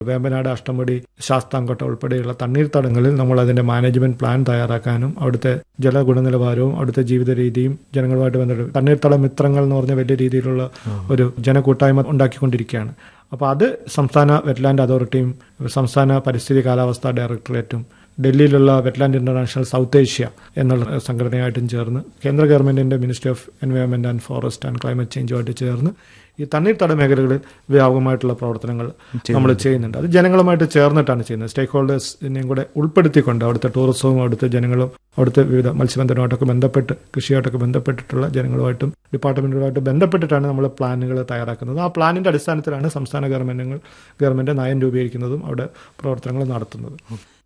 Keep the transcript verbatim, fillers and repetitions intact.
വേമ്പനാട്, അഷ്ടമുടി, ശാസ്താംകോട്ട ഉൾപ്പെടെയുള്ള തണ്ണീർത്തടങ്ങളിൽ നമ്മൾ അതിന്റെ മാനേജ്മെന്റ് പ്ലാൻ തയ്യാറാക്കാനും അവിടുത്തെ ജല ഗുണനിലവാരവും അവിടുത്തെ ജീവിത രീതിയും ജനങ്ങളുമായിട്ട് ബന്ധപ്പെട്ട് തണ്ണീർത്തട മിത്രങ്ങൾ എന്ന് പറഞ്ഞ വലിയ രീതിയിലുള്ള ഒരു ജനകൂട്ടായ്മ ഉണ്ടാക്കിക്കൊണ്ടിരിക്കുകയാണ്. അപ്പോൾ അത് സംസ്ഥാന വെറ്റ്ലാൻഡ് അതോറിറ്റിയും സംസ്ഥാന പരിസ്ഥിതി കാലാവസ്ഥാ ഡയറക്ടറേറ്റും ഡൽഹിയിലുള്ള വെറ്റ്ലാൻഡ് ഇന്റർനാഷണൽ സൗത്ത് ഏഷ്യ എന്നുള്ള സംഘടനയായിട്ടും ചേർന്ന് കേന്ദ്ര ഗവൺമെന്റിന്റെ ministry of environment and forest and climate ചേഞ്ചുമായിട്ട് ചേർന്ന് ഈ തണ്ണീർത്തട മേഖലകളിൽ വ്യാപകമായിട്ടുള്ള പ്രവർത്തനങ്ങൾ നമ്മൾ ചെയ്യുന്നുണ്ട്. അത് ജനങ്ങളുമായിട്ട് ചേർന്നിട്ടാണ് ചെയ്യുന്നത്. സ്റ്റേക്ക് ഹോൾഡേഴ്സിനെയും കൂടെ ഉൾപ്പെടുത്തിക്കൊണ്ട് അവിടുത്തെ ടൂറിസവും അവിടുത്തെ ജനങ്ങളും അവിടുത്തെ വിവിധ മത്സ്യബന്ധനമായിട്ടൊക്കെ ബന്ധപ്പെട്ട് കൃഷിയായിട്ടൊക്കെ ബന്ധപ്പെട്ടിട്ടുള്ള ജനങ്ങളുമായിട്ടും ഡിപ്പാർട്ട്മെന്റുമായിട്ട് ബന്ധപ്പെട്ടിട്ടാണ് നമ്മൾ പ്ലാനുകൾ തയ്യാറാക്കുന്നത്. ആ പ്ലാനിന്റെ അടിസ്ഥാനത്തിലാണ് സംസ്ഥാന ഗവൺമെന്റുകൾ ഗവൺമെന്റ് നയം രൂപീകരിക്കുന്നതും അവിടെ പ്രവർത്തനങ്ങൾ നടത്തുന്നത്.